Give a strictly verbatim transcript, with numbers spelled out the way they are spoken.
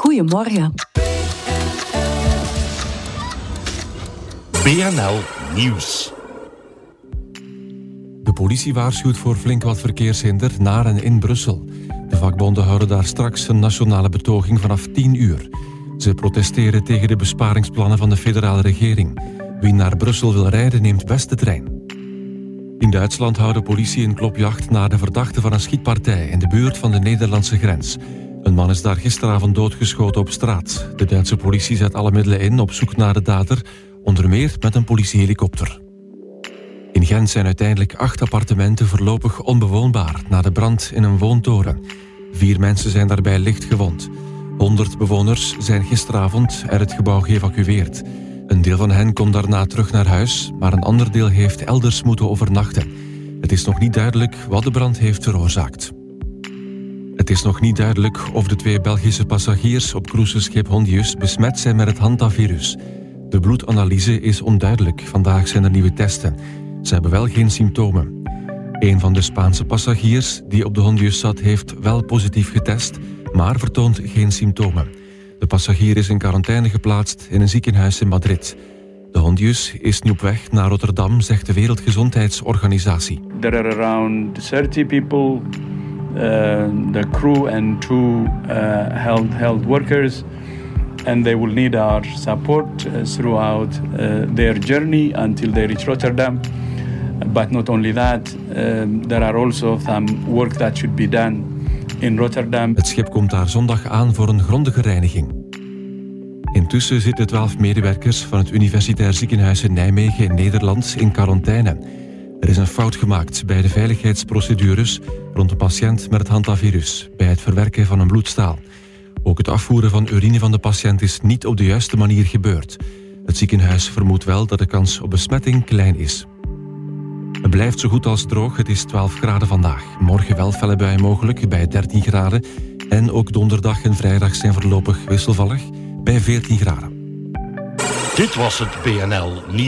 Goedemorgen. B N L Nieuws. De politie waarschuwt voor flink wat verkeershinder naar en in Brussel. De vakbonden houden daar straks een nationale betoging vanaf tien uur. Ze protesteren tegen de besparingsplannen van de federale regering. Wie naar Brussel wil rijden, neemt best de trein. In Duitsland houdt de politie een klopjacht naar de verdachte van een schietpartij in de buurt van de Nederlandse grens. Een man is daar gisteravond doodgeschoten op straat. De Duitse politie zet alle middelen in op zoek naar de dader, onder meer met een politiehelikopter. In Gent zijn uiteindelijk acht appartementen voorlopig onbewoonbaar na de brand in een woontoren. Vier mensen zijn daarbij licht gewond. Honderd bewoners zijn gisteravond uit het gebouw geëvacueerd. Een deel van hen komt daarna terug naar huis, maar een ander deel heeft elders moeten overnachten. Het is nog niet duidelijk wat de brand heeft veroorzaakt. Het is nog niet duidelijk of de twee Belgische passagiers op cruiseschip Hondius besmet zijn met het hantavirus. De bloedanalyse is onduidelijk. Vandaag zijn er nieuwe testen. Ze hebben wel geen symptomen. Een van de Spaanse passagiers die op de Hondius zat heeft wel positief getest, maar vertoont geen symptomen. De passagier is in quarantaine geplaatst in een ziekenhuis in Madrid. De Hondius is nu op weg naar Rotterdam, zegt de Wereldgezondheidsorganisatie. There are around thirty people, uh, the crew and two uh, health, health workers. And they will need our support uh, throughout uh, their journey until they reach Rotterdam. But not only that, um, there are also some work that should be done in Rotterdam. Het schip komt daar zondag aan voor een grondige reiniging. Intussen zitten twaalf medewerkers van het Universitair Ziekenhuis in Nijmegen in Nederland in quarantaine. Er is een fout gemaakt bij de veiligheidsprocedures rond een patiënt met het hantavirus bij het verwerken van een bloedstaal. Ook het afvoeren van urine van de patiënt is niet op de juiste manier gebeurd. Het ziekenhuis vermoedt wel dat de kans op besmetting klein is. Het blijft zo goed als droog, het is twaalf graden vandaag. Morgen wel felle buien mogelijk bij dertien graden. En ook donderdag en vrijdag zijn voorlopig wisselvallig bij veertien graden. Dit was het B N L Nieuws.